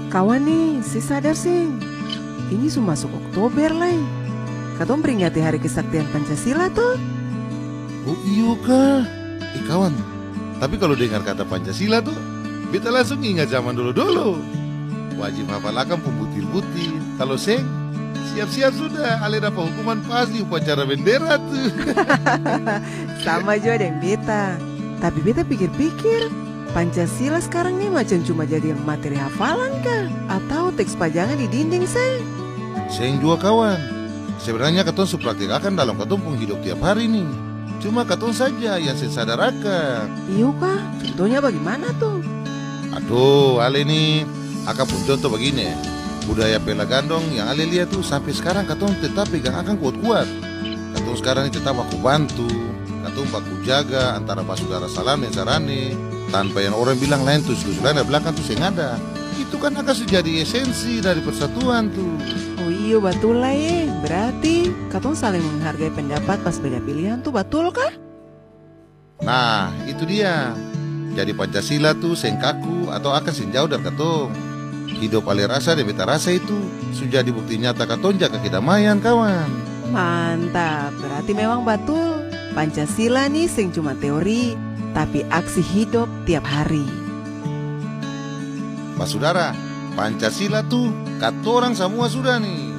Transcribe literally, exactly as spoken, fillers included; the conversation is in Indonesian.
Kawan nih, si sadar sih. Ini sudah masuk Oktober lah. Katong peringati Hari Kesaktian Pancasila tuh. Oh iya kah? Eh kawan, tapi kalau dengar kata Pancasila tuh, beta langsung ingat zaman dulu-dulu. Wajib hafalakan pembutil-butil. Kalau seng, siap-siap sudah, ale dapat hukuman pas di upacara bendera tuh. Sama juga dengan beta. Tapi beta pikir-pikir, Pancasila sekarang nih macam cuma jadi yang materi hafalan kah? Atau teks pajangan di dinding saya? Seng juga kawan. Sebenarnya katong supraktik akan dalam katong pun hidup tiap hari nih. Cuma katong saja yang saya sadar akan. Iya kah? Contohnya bagaimana tuh? Aduh, ale nih, akan pun contoh begini. Budaya pela gandong yang ale lihat tuh sampai sekarang katong tetap pegang akan kuat-kuat. Katong sekarang ini tetap aku bantu, katong baku jaga antara pasudara salam dan sarane. Tanpa yang orang bilang lain tuh sudah belakang tuh seng ada. Itu kan akan jadi esensi dari persatuan tuh. Oh iya betul lah ya. Berarti katong saling menghargai pendapat pas beda pilihan tuh betul kah? Nah itu dia. Jadi Pancasila tuh seng kaku atau akan seng jauh dari katong. Hidup ale rasa dan beta rasa itu sudah dibukti nyata katong jaga kedamaian kawan. Mantap, berarti memang betul. Pancasila nih sing cuma teori, tapi aksi hidup tiap hari. Pak saudara, Pancasila tuh katorang semua sudah nih.